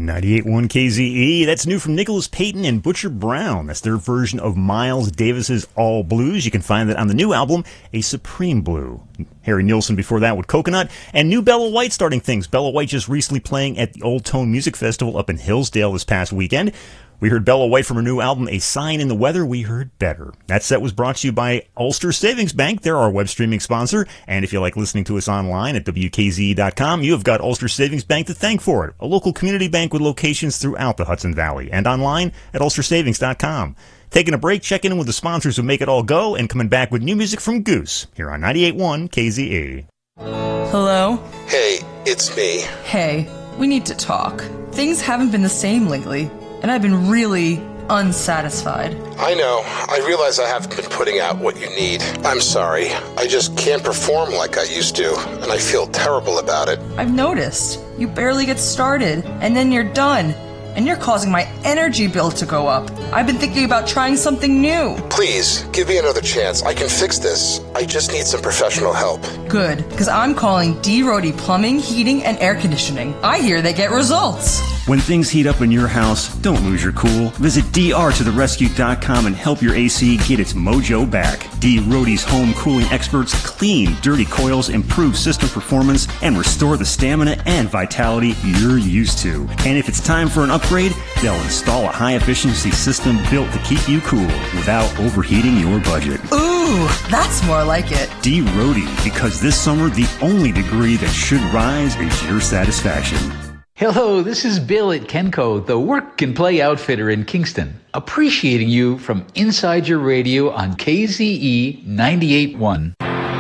98.1 KZE. That's new from Nicholas Payton and Butcher Brown. That's their version of Miles Davis's All Blues. You can find that on the new album, A Supreme Blue. Harry Nilsson before that with Coconut. And new Bella White starting things. Bella White just recently playing at the Old Tone Music Festival up in Hillsdale this past weekend. We heard Bella White from her new album, A Sign in the Weather. We heard Better. That set was brought to you by Ulster Savings Bank. They're our web streaming sponsor. And if you like listening to us online at WKZE.com, you have got Ulster Savings Bank to thank for it. A local community bank with locations throughout the Hudson Valley. And online at ulstersavings.com. Taking a break, checking in with the sponsors who make it all go, and coming back with new music from Goose here on 98.1 KZE. Hello? Hey, it's me. Hey, we need to talk. Things haven't been the same lately. And I've been really unsatisfied. I know. I realize I haven't been putting out what you need. I'm sorry. I just can't perform like I used to, and I feel terrible about it. I've noticed. You barely get started, and then you're done. And you're causing my energy bill to go up. I've been thinking about trying something new. Please, give me another chance. I can fix this. I just need some professional help. Good, because I'm calling D. Rody Plumbing, Heating, and Air Conditioning. I hear they get results. When things heat up in your house, don't lose your cool. Visit drtotherescue.com and help your AC get its mojo back. D. Rody's home cooling experts clean dirty coils, improve system performance, and restore the stamina and vitality you're used to. And if it's time for an upgrade, they'll install a high-efficiency system built to keep you cool without overheating your budget. Ooh, that's more like it. D. Rody, because this summer the only degree that should rise is your satisfaction. Hello, this is Bill at Kenco, the work and play outfitter in Kingston, appreciating you from inside your radio on KZE 98.1.